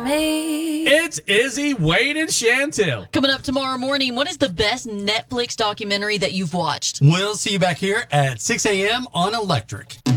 me. It's Izzy, Wade, and Chantel. Coming up tomorrow morning, what is the best Netflix documentary that you've watched? We'll see you back here at 6 a.m. on Electric.